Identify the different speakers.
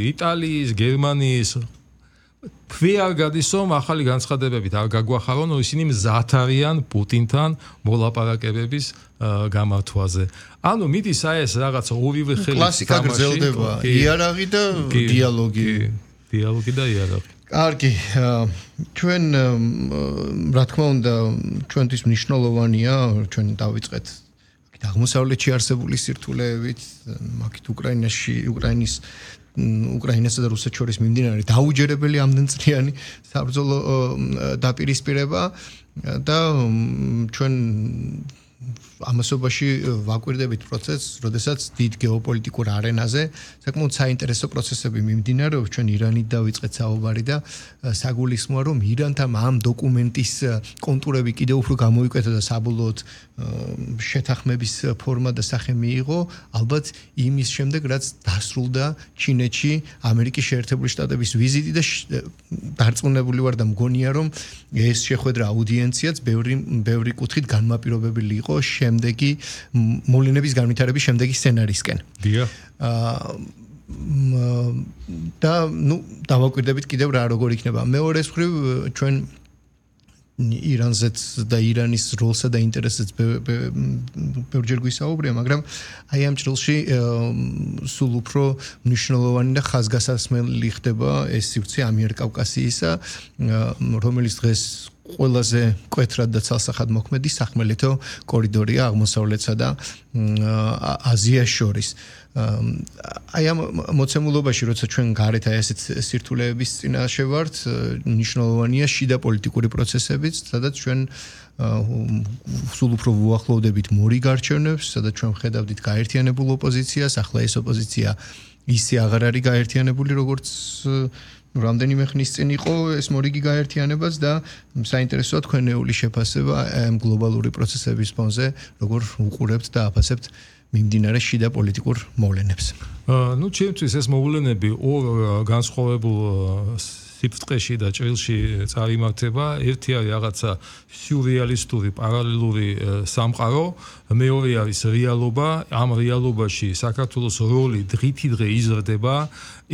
Speaker 1: იტალიის, გერმანიის არ გადის რომ ახალი განცხადებებით არ გაგვახარონ რომ ისინი მზად არიან პუტინთან მოლაპარაკებების გამართვაზე. ანუ მიდის აი ეს რაღაც ორივე ხელის
Speaker 2: კლასიკა გრძელდება, იარაღი და დიალოგი.
Speaker 1: დიალოგი და იარაღი.
Speaker 2: კარგი, ჩვენ რა თქმა უნდა ჩვენთვის მნიშვნელოვანია ჩვენ დავიწყეთ აღმოსავლეთში არსებული სირთულეებით, მაგით უკრაინასა და რუსეთს შორის მიმდინარე დაუჯერებელი ამდენწლიანი საბრძოლო დაპირისპირება და ჩვენ ამასობაში ვაკვირდებით პროცესს, როდესაც დიდ გეოპოლიტიკურ არენაზე საკმაოდ საინტერესო პროცესები მიმდინარეობს, ჩვენ ირანით დავიწყეთ საუბარი და საგულისხმოა, რომ ირანთან ამ დოკუმენტის კონტურები კიდევ უფრო გამოიკვეთა და საბოლოოდ შეთანხმების ფორმა და სახე მიიღო, ალბათ იმის შემდეგ, რაც დასრულდა ჩინეთში ამერიკის შეერთებული შტატების ვიზიტი და დარწმუნებული ვარ და მგონია, რომ ეს შეხვედრა აუდიენციაც ბევრი კუთხით განმაპირობებელი იყო შემდეგი მოვლენების განვითარების შემდეგი სცენარისკენ.
Speaker 1: დიახ.
Speaker 2: და დავაკვირდებით კიდევ რა როგორ იქნება. მეორეს მხრივ ჩვენ ირანზეც და ირანის როლსა და ინტერესებს ბევრჯერ გვისაუბრია, მაგრამ აი ამ ჭრილში სულ უფრო მნიშვნელოვანი და ხაზგასასმელი ხდება ეს სივრცე ამიერკავკასიისა, რომელიც დღეს ყველაზე მკვეთრად და ცალსახად მოქმედი სახმელეთო კორიდორია აღმოსავლეთსა და აზიას შორის. აი ამ მოცემულობაში, როცა ჩვენ გარეთ აი ესეთ სირთულეების წინაშე ვართ, მნიშვნელოვანია შიდა პოლიტიკური პროცესებიც, სადაც ჩვენ სულ უფრო ვუახლოვდებით მორიგ არჩევნებს, სადაც ჩვენ ხედავდით გაერთიანებულ ოპოზიციას, ახლა ეს ოპოზიცია ისე აღარ არის გაერთიანებული, როგორც რამდენიმე ხნის წინ იყო ეს მორიგი გაერთიანებაც და საინტერესოა თქვენეული შეფასება ამ გლობალური პროცესების ფონზე, როგორ უყურებთ და აფასებთ მიმდინარე შიდა პოლიტიკურ მოვლენებს.
Speaker 1: ნუ ჩემთვის ეს მოვლენები ორ განსხვავებულ სიფრთხეში და ჭრილში წარიმართება. ერთი არის რაღაცა სიურრეალისტური პარალელური სამყარო, მეორე არის რეალობა. ამ რეალობაში საქართველოს როლი დღითიდღე იზრდება.